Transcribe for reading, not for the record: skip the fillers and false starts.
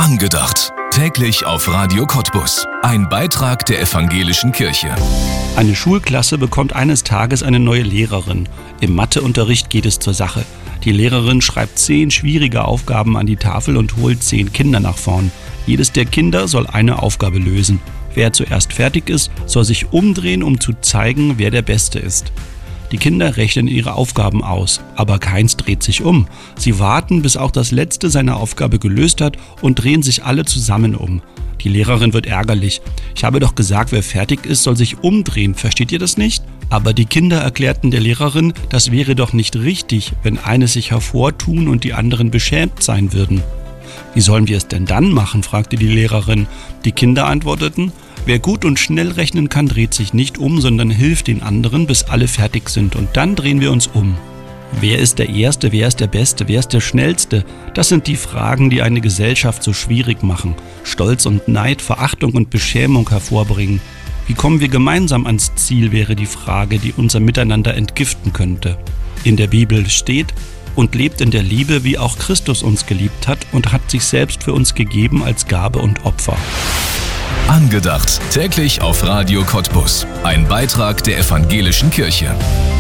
Angedacht. Täglich auf Radio Cottbus. Ein Beitrag der Evangelischen Kirche. Eine Schulklasse bekommt eines Tages eine neue Lehrerin. Im Matheunterricht geht es zur Sache. Die Lehrerin schreibt 10 schwierige Aufgaben an die Tafel und holt 10 Kinder nach vorn. Jedes der Kinder soll eine Aufgabe lösen. Wer zuerst fertig ist, soll sich umdrehen, um zu zeigen, wer der Beste ist. Die Kinder rechnen ihre Aufgaben aus, aber keins dreht sich um. Sie warten, bis auch das Letzte seine Aufgabe gelöst hat und drehen sich alle zusammen um. Die Lehrerin wird ärgerlich. Ich habe doch gesagt, wer fertig ist, soll sich umdrehen. Versteht ihr das nicht? Aber die Kinder erklärten der Lehrerin, das wäre doch nicht richtig, wenn eine sich hervortun und die anderen beschämt sein würden. Wie sollen wir es denn dann machen, fragte die Lehrerin. Die Kinder antworteten, wer gut und schnell rechnen kann, dreht sich nicht um, sondern hilft den anderen, bis alle fertig sind. Und dann drehen wir uns um. Wer ist der Erste, wer ist der Beste, wer ist der Schnellste? Das sind die Fragen, die eine Gesellschaft so schwierig machen. Stolz und Neid, Verachtung und Beschämung hervorbringen. Wie kommen wir gemeinsam ans Ziel, wäre die Frage, die unser Miteinander entgiften könnte. In der Bibel steht, und lebt in der Liebe, wie auch Christus uns geliebt hat und hat sich selbst für uns gegeben als Gabe und Opfer. Angedacht. Täglich auf Radio Cottbus. Ein Beitrag der Evangelischen Kirche.